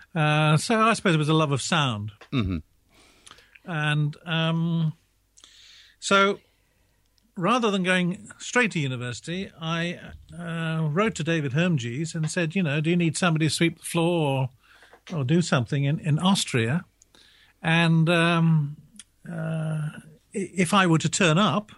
So I suppose it was a love of sound. Mm-hmm. And so rather than going straight to university, I wrote to David Hermges and said, do you need somebody to sweep the floor or do something in Austria? And if I were to turn up,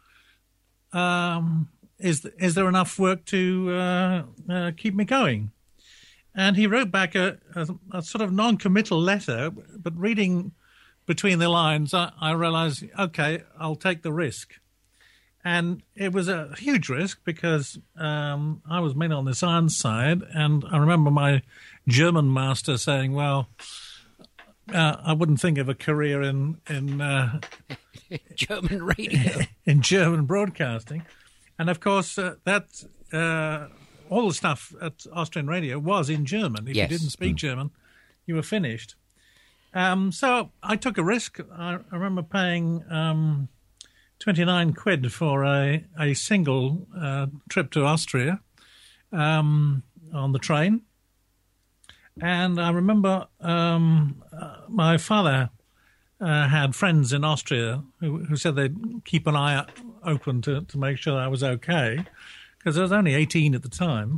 is there enough work to keep me going? And he wrote back a sort of non-committal letter, but reading between the lines, I realized, okay, I'll take the risk. And it was a huge risk because I was mainly on the science side, and I remember my German master saying, well, I wouldn't think of a career in German radio. in German broadcasting. And, of course, all the stuff at Austrian radio was in German. If you didn't speak German, you were finished. So I took a risk. I remember paying 29 quid for a single trip to Austria on the train. And I remember my father had friends in Austria who said they'd keep an eye open to make sure I was okay, because I was only 18 at the time.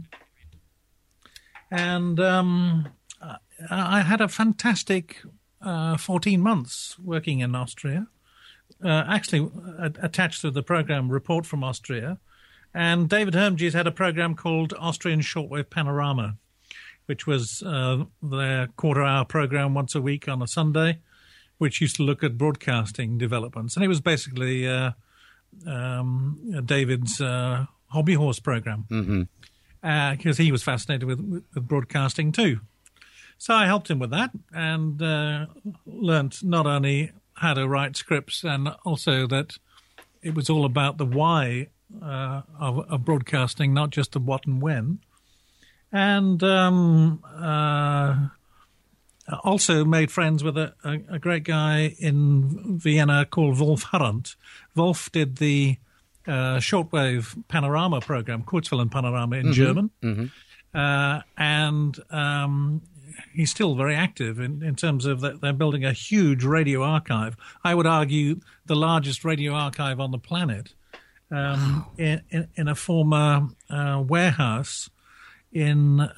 And I had a fantastic 14 months working in Austria, actually attached to the program Report from Austria. And David Hermges had a program called Austrian Shortwave Panorama, which was their quarter-hour program once a week on a Sunday, which used to look at broadcasting developments. And it was basically David's hobby horse program, because he was fascinated with broadcasting too. So I helped him with that and learnt not only how to write scripts and also that it was all about the why of broadcasting, not just the what and when. And also made friends with a great guy in Vienna called Wolf Harant. Wolf did the shortwave panorama program, Kurzwellen Panorama in German. And he's still very active in terms of that they're building a huge radio archive. I would argue the largest radio archive on the planet in a former warehouse in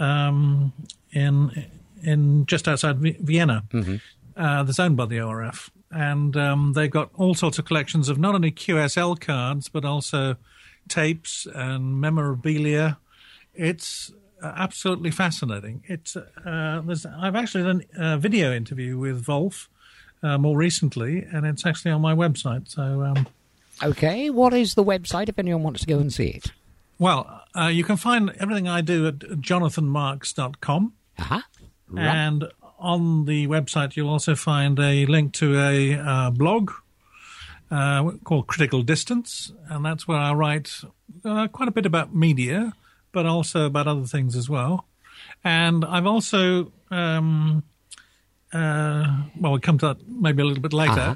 just outside Vienna. That's owned by the ORF. And they've got all sorts of collections of not only QSL cards, but also tapes and memorabilia. It's absolutely fascinating. It's I've actually done a video interview with Wolf more recently, and it's actually on my website. So, okay, what is the website if anyone wants to go and see it? Well, you can find everything I do at jonathanmarks.com. Right. And on the website, you'll also find a link to a blog called Critical Distance, and that's where I write quite a bit about media, but also about other things as well. And I've also, we'll come to that maybe a little bit later,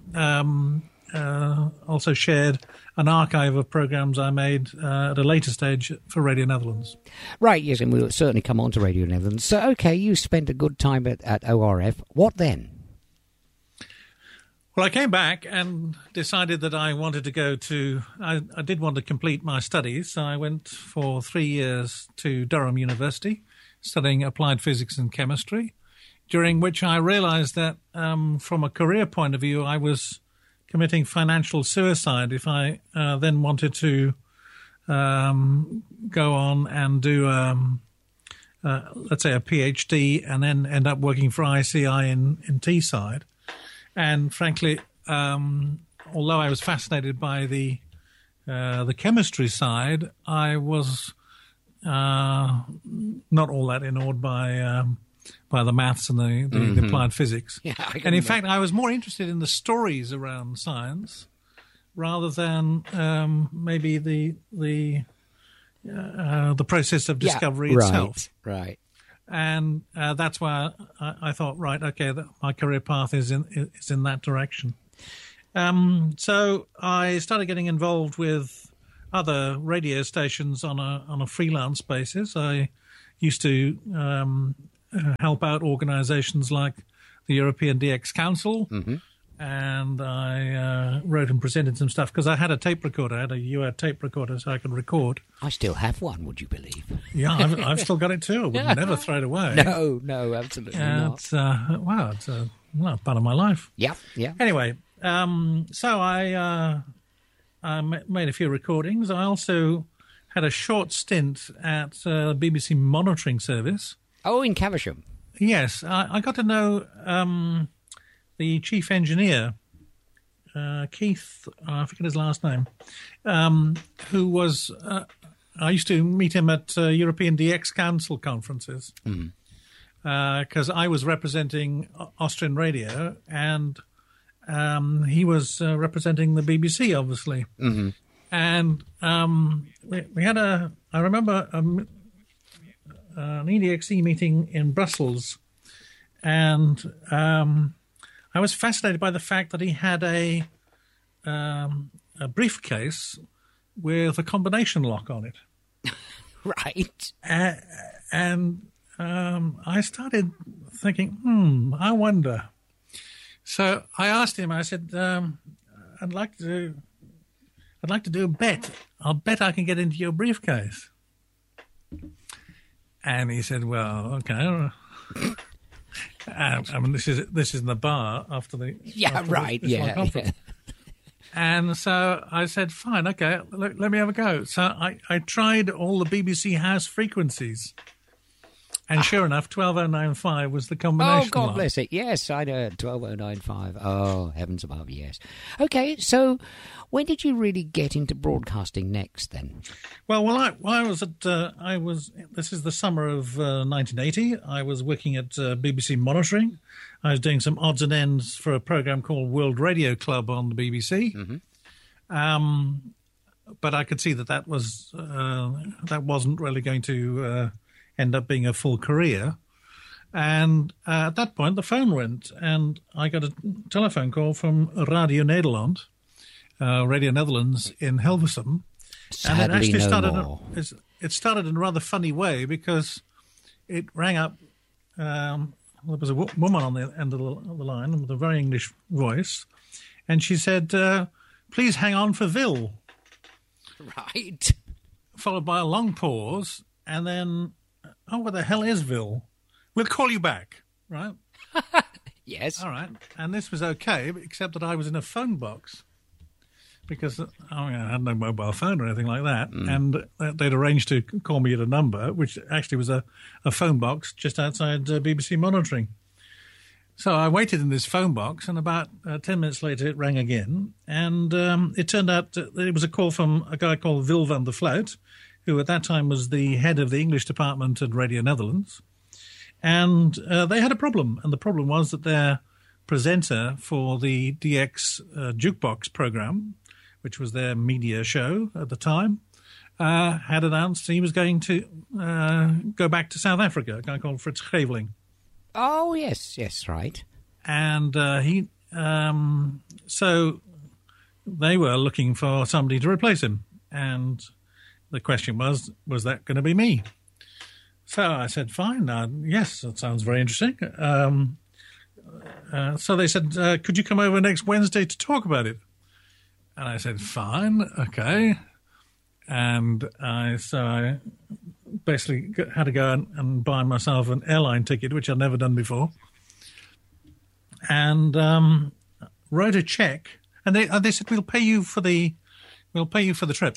also shared an archive of programs I made at a later stage for Radio Netherlands. Right, yes, and we'll certainly come on to Radio Netherlands. So, okay, you spent a good time at ORF. What then? Well, I came back and decided that I wanted to go to... I did want to complete my studies, so I went for 3 years to Durham University, studying applied physics and chemistry, during which I realized that from a career point of view, I was committing financial suicide if I then wanted to go on and do, let's say, a PhD and then end up working for ICI in Teesside. And frankly, although I was fascinated by the chemistry side, I was not all that enamored by the maths and the applied physics. Yeah, and in fact, I was more interested in the stories around science rather than maybe the process of discovery itself. Right. And that's why I thought, right, okay, my career path is in that direction. So I started getting involved with other radio stations on a freelance basis. I used to help out organisations like the European DX Council, Mm-hmm. and I wrote and presented some stuff because I had a tape recorder. I had a UAD tape recorder so I could record. I still have one, would you believe? Yeah, I've still got it too. I would never throw it away. No, absolutely not. It's, it's part of my life. Yeah. Anyway, so I made a few recordings. I also had a short stint at BBC Monitoring Service. Oh, in Caversham. Yes, I got to know the chief engineer, Keith, I forget his last name, who was, I used to meet him at European DX Council conferences because I was representing Austrian Radio and he was representing the BBC, obviously. Mm-hmm. And we had I remember an EDXE meeting in Brussels, and I was fascinated by the fact that he had a briefcase with a combination lock on it. Right. And I started thinking, I wonder. So I asked him, I said, I'd like to do a bet. I'll bet I can get into your briefcase. And he said, well, okay. I mean, this is in the bar after the... Yeah, after right, this yeah. And so I said, fine, okay, let me have a go. So I tried all the BBC house frequencies. And sure enough, 12095 was the combination. Oh, God lock. bless it. Yes, I know. 12095. Oh, heavens above, yes. Okay, so when did you really get into broadcasting next then? Well, I was at, this is the summer of 1980. I was working at BBC Monitoring. I was doing some odds and ends for a program called World Radio Club on the BBC. Mm-hmm. But I could see that wasn't really going to end up being a full career. And at that point, the phone went, and I got a telephone call from Radio Nederland, Radio Netherlands in Hilversum. Sadly, and it actually more. It started in a rather funny way because it rang up. There was a woman on the end of the line with a very English voice, and she said, "Please hang on for Vil." Right. Followed by a long pause, and then, "Oh, what the hell is Vil? We'll call you back." Right? Yes. All right. And this was okay, except that I was in a phone box because I had no mobile phone or anything like that. And they'd arranged to call me at a number, which actually was a phone box just outside BBC Monitoring. So I waited in this phone box, and about 10 minutes later it rang again. And it turned out that it was a call from a guy called Wil van der Vloot, who at that time was the head of the English department at Radio Netherlands. And they had a problem. And the problem was that their presenter for the DX Jukebox program, which was their media show at the time, had announced he was going to go back to South Africa, a guy called Frits Greveling. Oh, yes, right. And so they were looking for somebody to replace him. And the question was that going to be me? So I said, fine, yes, that sounds very interesting. So they said, could you come over next Wednesday to talk about it? And I said, fine, okay. And I basically had to go and buy myself an airline ticket, which I'd never done before, and wrote a check. And they said, we'll pay you for the trip.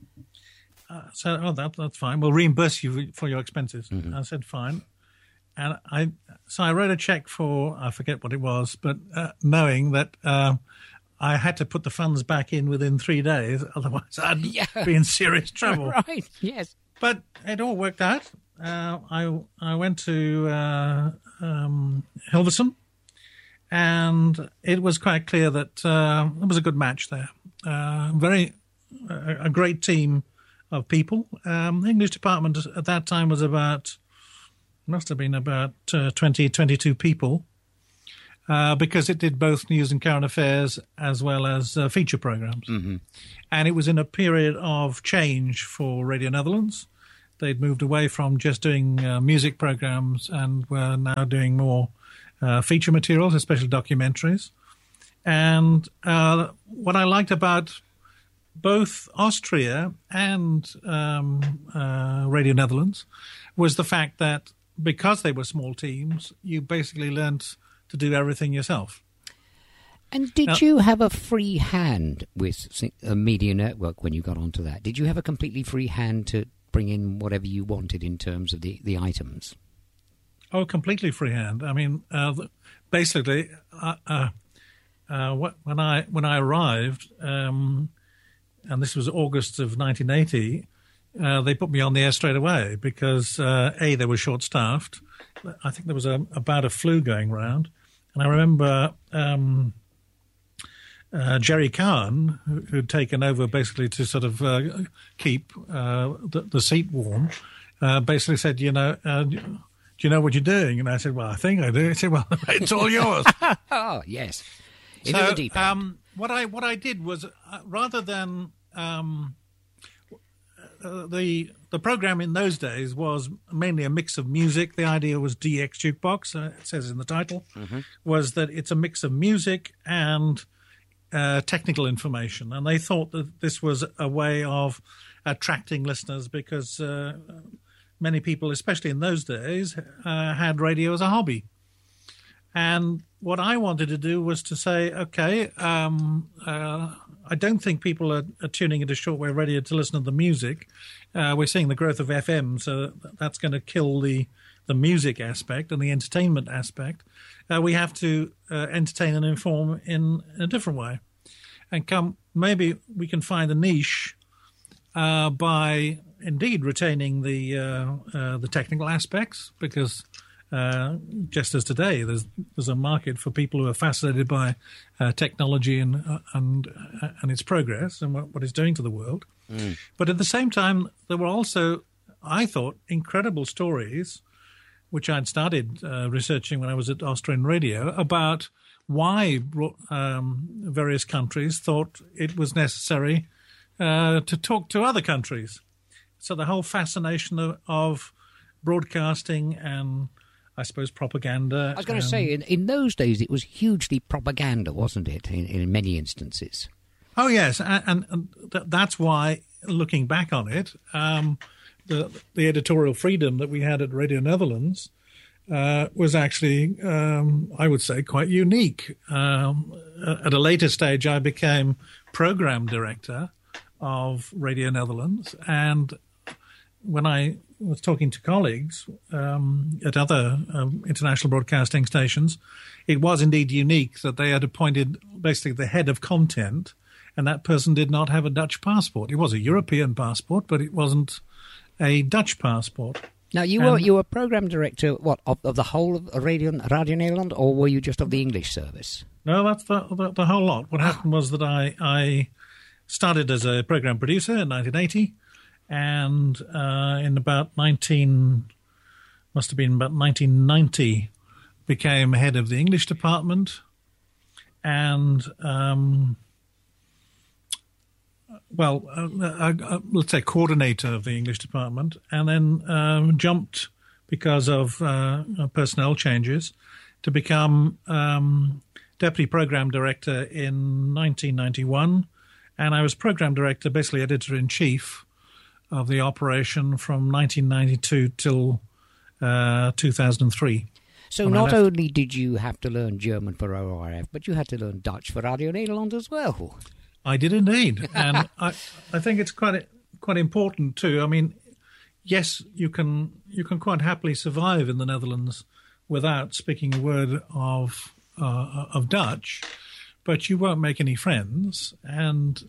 So that's fine. We'll reimburse you for your expenses. Mm-hmm. I said, fine. And I wrote a check for, I forget what it was, but knowing that I had to put the funds back in within 3 days, otherwise I'd be in serious trouble. Right, yes. But it all worked out. I went to Hilversum, and it was quite clear that it was a good match there. A great team of people. The English department at that time was must have been about 20, 22 people, because it did both news and current affairs as well as feature programs. Mm-hmm. And it was in a period of change for Radio Netherlands. they'd moved away from just doing music programs and were now doing more feature materials, especially documentaries. And what I liked about both Austria and Radio Netherlands was the fact that because they were small teams, you basically learnt to do everything yourself. And did you have a free hand with a media network when you got onto that? Did you have a completely free hand to bring in whatever you wanted in terms of the items? Oh, completely free hand. I mean, basically, when I arrived, and this was August of 1980, they put me on the air straight away because they were short-staffed. I think there was about a flu going round, and I remember Jerry Kahn, who'd taken over basically to sort of keep the seat warm, basically said, do you know what you're doing? And I said, well, I think I do. He said, well, it's all yours. Oh, yes. So what I did was rather than the program in those days was mainly a mix of music. The idea was DX Jukebox, it says in the title, was that it's a mix of music and technical information. And they thought that this was a way of attracting listeners because many people, especially in those days, had radio as a hobby. And what I wanted to do was to say, okay, I don't think people are tuning into shortwave radio to listen to the music. We're seeing the growth of FM, so that's going to kill the music aspect and the entertainment aspect. We have to entertain and inform in a different way. And maybe we can find a niche by indeed retaining the technical aspects, because just as today, there's a market for people who are fascinated by technology and its progress and what it's doing to the world. But at the same time, there were also, I thought, incredible stories, which I'd started researching when I was at Austrian Radio, about why various countries thought it was necessary to talk to other countries. So the whole fascination of broadcasting and, I suppose, propaganda. I was going to say, in those days, it was hugely propaganda, wasn't it, in many instances? Oh, yes. And that's why, looking back on it, the editorial freedom that we had at Radio Netherlands was actually, I would say, quite unique. At a later stage, I became program director of Radio Netherlands. And when I was talking to colleagues at other international broadcasting stations, it was indeed unique that they had appointed basically the head of content, and that person did not have a Dutch passport. It was a European passport, but it wasn't a Dutch passport. Now, you were program director, of the whole of Radio Nederland, or were you just of the English service? No, that's the whole lot. What happened was that I started as a program producer in 1980, and in about 1990, became head of the English department, and let's say coordinator of the English department, and then jumped because of personnel changes to become deputy program director in 1991, and I was program director, basically editor-in-chief of the operation from 1992 till 2003. So not only did you have to learn German for ORF, but you had to learn Dutch for Radio Nederland as well. I did indeed, and I think it's quite important too. I mean, yes, you can quite happily survive in the Netherlands without speaking a word of Dutch, but you won't make any friends. And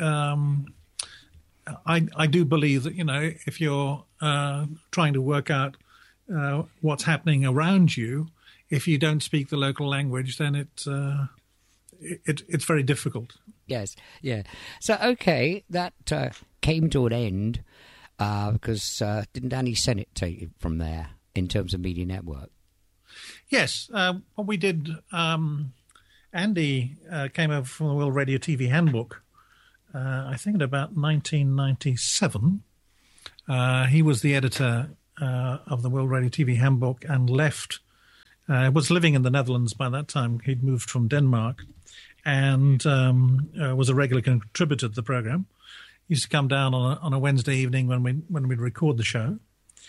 I do believe that, if you're trying to work out what's happening around you, if you don't speak the local language, then it's very difficult. Yes, yeah. So, okay, that came to an end because didn't Andy Sennett take it from there in terms of Media Network? Yes. What we did, Andy came over from the World Radio TV Handbook, I think at about 1997, He was the editor of the World Radio TV Handbook and left. Was living in the Netherlands by that time. He'd moved from Denmark and was a regular contributor to the program. He used to come down on a Wednesday evening when we'd record the show.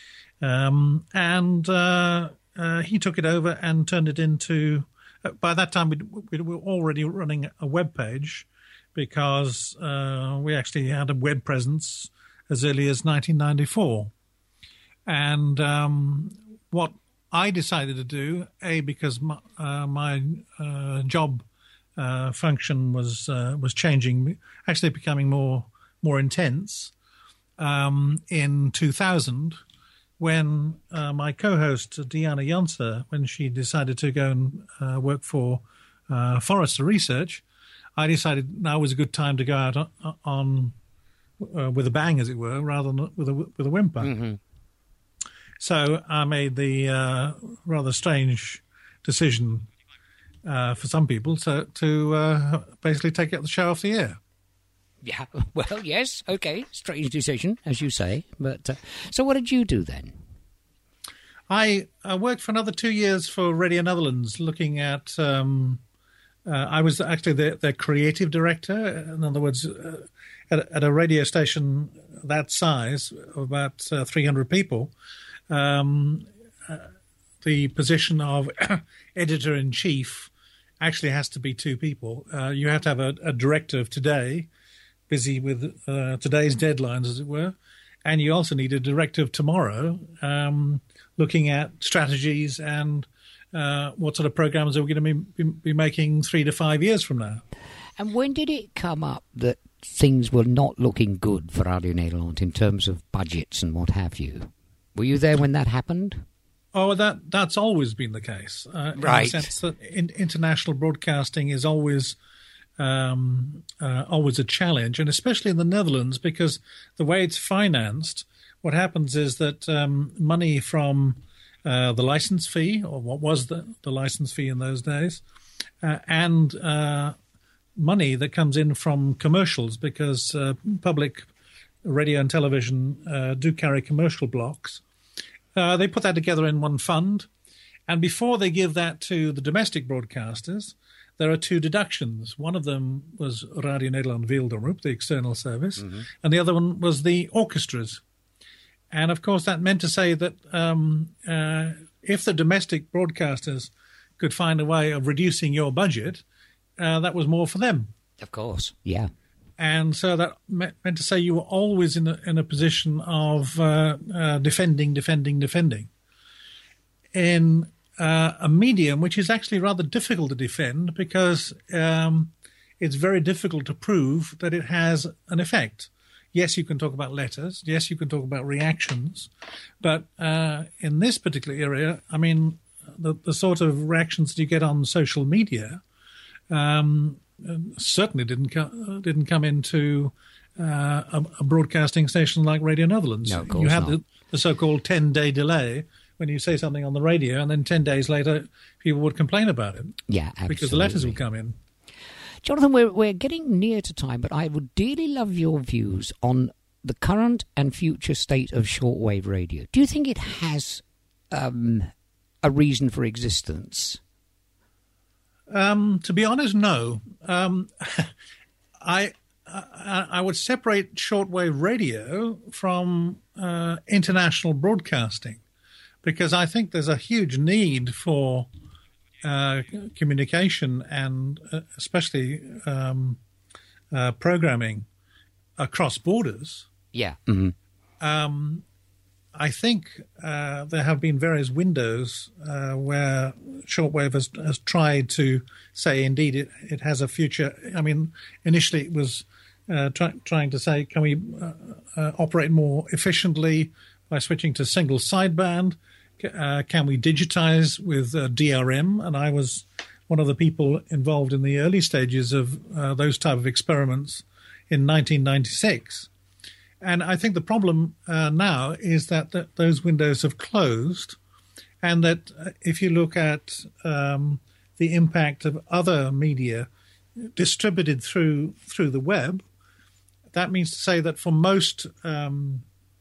He took it over and turned it into. By that time, we were already running a web page because we actually had a web presence as early as 1994. And what I decided to do, because my job function was changing, actually becoming more intense in 2000, when my co-host Diana Janser, when she decided to go and work for Forrester Research, I decided now was a good time to go out on with a bang, as it were, rather than with a whimper. Mm-hmm. So I made the rather strange decision for some people to basically take the show off the air. Yeah, well, yes, okay, strange decision, as you say. But so what did you do then? I worked for another 2 years for Radio Netherlands, looking at. I was actually their creative director. In other words, at a radio station that size, of about 300 people, the position of editor-in-chief actually has to be two people. You have to have a director of today, busy with today's deadlines, as it were, and you also need a director of tomorrow, looking at strategies and what sort of programs are we going to be making 3 to 5 years from now. And when did it come up that things were not looking good for Radio Nederland in terms of budgets and what have you? Were you there when that happened? Oh, that's always been the case. Right. In the sense that international broadcasting is always a challenge, and especially in the Netherlands, because the way it's financed, what happens is that money from the license fee, or what was the license fee in those days, and money that comes in from commercials, because public radio and television do carry commercial blocks. They put that together in one fund, and before they give that to the domestic broadcasters, there are two deductions. One of them was Radio Nederland Wereldomroep, the external service, mm-hmm. and the other one was the orchestras. And, of course, that meant to say that if the domestic broadcasters could find a way of reducing your budget, that was more for them. Of course, yeah. And so that meant to say you were always in a position of defending. In a medium which is actually rather difficult to defend, because it's very difficult to prove that it has an effect. Yes, you can talk about letters. Yes, you can talk about reactions. But in this particular area, I mean, the sort of reactions that you get on social media certainly didn't come into a broadcasting station like Radio Netherlands. No, of course you have not. the so-called 10-day delay when you say something on the radio, and then 10 days later people would complain about it. Yeah, absolutely. Because the letters would come in. Jonathan, we're getting near to time, but I would dearly love your views on the current and future state of shortwave radio. Do you think it has a reason for existence? To be honest, no. I would separate shortwave radio from international broadcasting, because I think there's a huge need for communication and especially programming across borders. Yeah. Mm-hmm. I think there have been various windows where shortwave has tried to say, indeed, it has a future. I mean, initially it was trying to say, can we operate more efficiently by switching to single sideband? Can we digitize with DRM? And I was one of the people involved in the early stages of those type of experiments in 1996. And I think the problem now is that those windows have closed, and that if you look at the impact of other media distributed through the web, that means to say that for most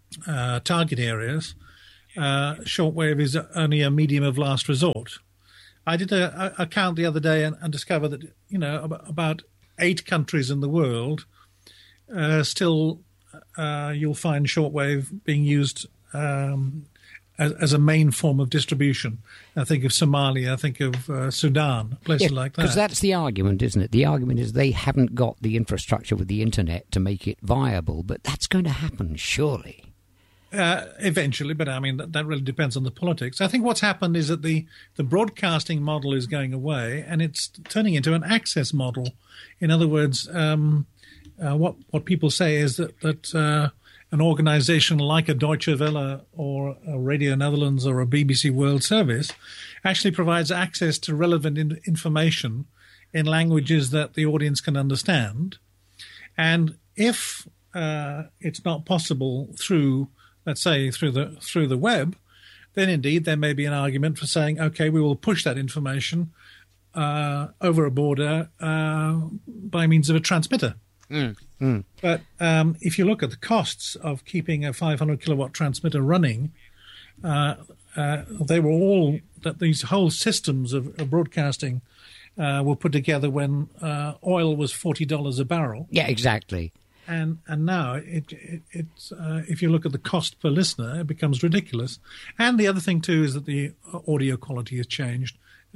target areas, shortwave is only a medium of last resort. I did a count the other day and discovered that, about 8 countries in the world still you'll find shortwave being used as a main form of distribution. I think of Somalia, I think of Sudan, places like that. Because that's the argument, isn't it? The argument is they haven't got the infrastructure with the internet to make it viable, but that's going to happen, surely. Eventually, but I mean, that really depends on the politics. I think what's happened is that the broadcasting model is going away and it's turning into an access model. In other words, what people say is that an organization like a Deutsche Welle or a Radio Netherlands or a BBC World Service actually provides access to relevant information in languages that the audience can understand. And if it's not possible through, let's say, through the web, then indeed there may be an argument for saying, okay, we will push that information over a border by means of a transmitter. But if you look at the costs of keeping a 500 kilowatt transmitter running, they were all that these whole systems of broadcasting were put together when oil was $40 a barrel. Yeah, exactly. And now it's if you look at the cost per listener, it becomes ridiculous. And the other thing too is that the audio quality has changed.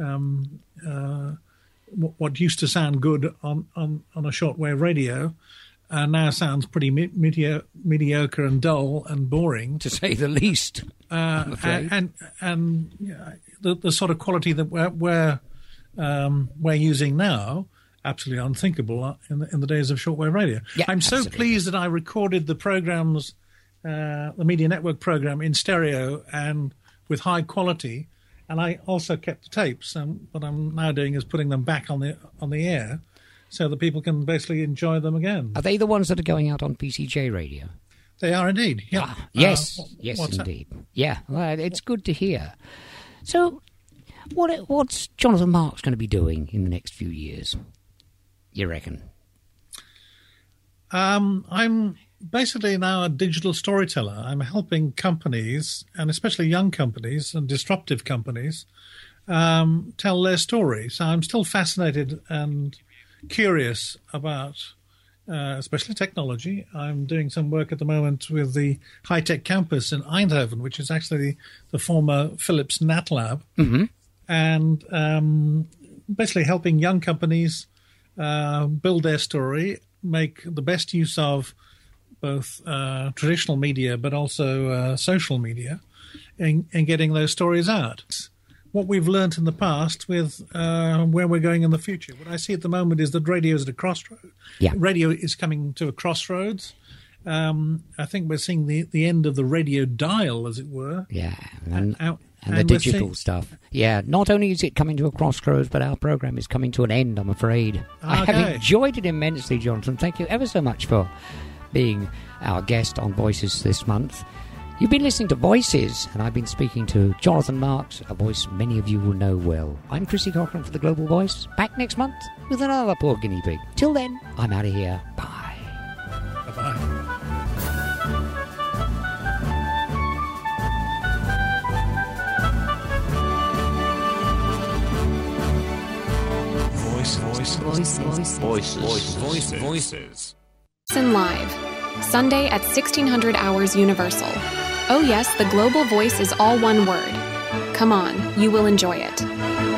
What used to sound good on a shortwave radio now sounds pretty mediocre and dull and boring, to say the least. And the sort of quality that we're using now, absolutely unthinkable in the days of shortwave radio. Yeah, I'm so pleased that I recorded the programs, the Media Network program, in stereo and with high quality. And I also kept the tapes, and what I'm now doing is putting them back on the air so that people can basically enjoy them again. Are they the ones that are going out on PCJ radio? They are indeed, yeah. Yes, indeed. That? Yeah, well, it's good to hear. So what's Jonathan Marks going to be doing in the next few years, you reckon? I'm basically now a digital storyteller. I'm helping companies, and especially young companies and disruptive companies, tell their story. So I'm still fascinated and curious about especially technology. I'm doing some work at the moment with the high-tech campus in Eindhoven, which is actually the former Philips NAT lab, and basically helping young companies build their story, make the best use of both traditional media but also social media in getting those stories out. What we've learned in the past with where we're going in the future. What I see at the moment is that radio is at a crossroads. Yeah. Radio is coming to a crossroads. I think we're seeing the end of the radio dial, as it were. Yeah, and the digital stuff. Yeah, not only is it coming to a crossroads, but our program is coming to an end, I'm afraid. Okay. I have enjoyed it immensely, Jonathan. Thank you ever so much for being our guest on Voices this month. You've been listening to Voices, and I've been speaking to Jonathan Marks, a voice many of you will know well. I'm Chrissy Cochran for The Global Voice, back next month with another poor guinea pig. Till then, I'm out of here. Bye. Bye-bye. Voices. Listen live, Sunday at 1600 hours Universal. Oh yes, The Global Voice is all one word. Come on, you will enjoy it.